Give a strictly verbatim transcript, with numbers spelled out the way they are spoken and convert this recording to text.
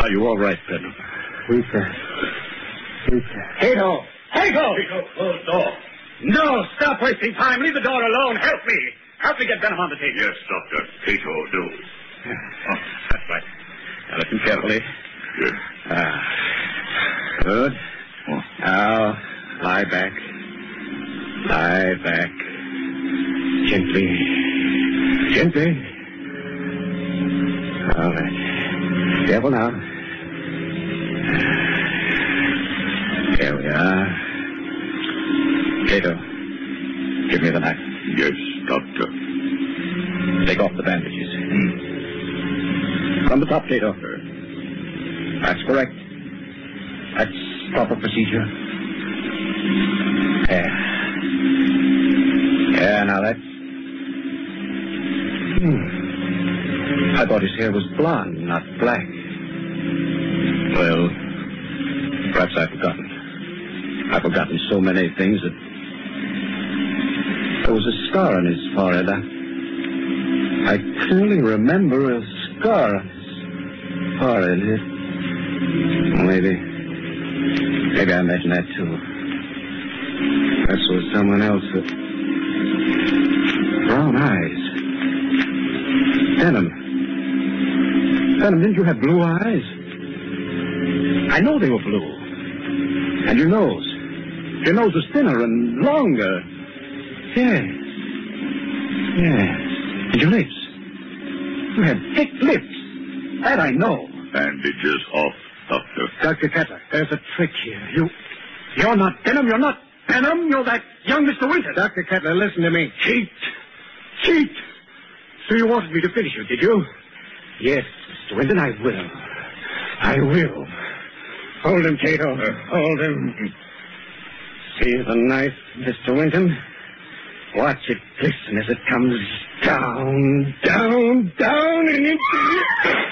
Are you all right, Venom? Weaker. Weaker. Cato! Cato! Cato, close the door. No, stop wasting time. Leave the door alone. Help me. Help me get Venom on the table. Yes, Doctor. Cato, do. Oh, that's right. Now listen carefully. Yes. Ah. Good. Oh. Now, lie back. Lie back. Gently. Gently. All right. Careful now. There we are. Cato, give me the knife. Yes, Doctor. Take off the bandages. From the top, Cato. That's correct. That's proper procedure. There. Yeah, now that's... Hmm. I thought his hair was blonde, not black. Well, perhaps I've forgotten. I've forgotten so many things that... There was a scar on his forehead. I, I clearly remember a scar on his forehead. Maybe. Maybe I imagined that, too. Perhaps it was someone else with brown eyes. Venom. Venom, didn't you have blue eyes? I know they were blue. And your nose. Your nose was thinner and longer. Yes. Yes. And your lips. You had thick lips. That I know. Bandages off, Doctor. Doctor Kettler, there's a trick here. You... You're not Venom. You're not Venom. You're that young Mister Winter. Doctor Kettler, listen to me. Cheat. Cheat. So you wanted me to finish you, did you? Yes, Mister Winton, I will. I will. Hold him, Cato. Uh, Hold him. See the knife, Mister Winton? Watch it glisten as it comes down, down, down, and into...